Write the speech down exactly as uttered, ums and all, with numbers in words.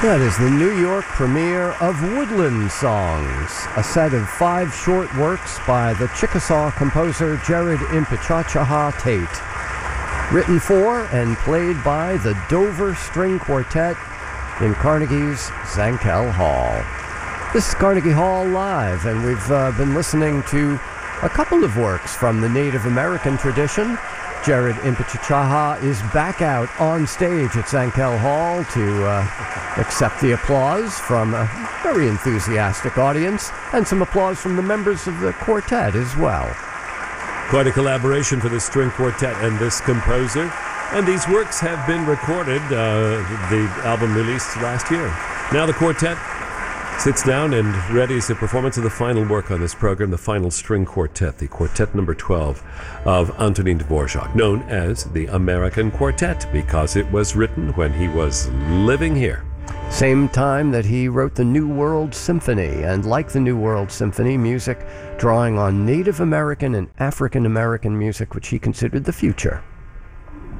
That is the New York premiere of Woodland Songs, a set of five short works by the Chickasaw composer Jared Impichachaha Tate, written for and played by the Dover String Quartet in Carnegie's Zankel Hall. This is Carnegie Hall Live, and we've uh, been listening to a couple of works from the Native American tradition. Jared Impichachaha is back out on stage at Zankel Hall to uh, accept the applause from a very enthusiastic audience and some applause from the members of the quartet as well. Quite a collaboration for the string quartet and this composer. And these works have been recorded, uh, the album released last year. Now the quartet sits down and readies the performance of the final work on this program, the final string quartet, the quartet number twelve of Antonin Dvorak, known as the American Quartet because it was written when he was living here. Same time that he wrote the New World Symphony, and like the New World Symphony, music drawing on Native American and African American music, which he considered the future.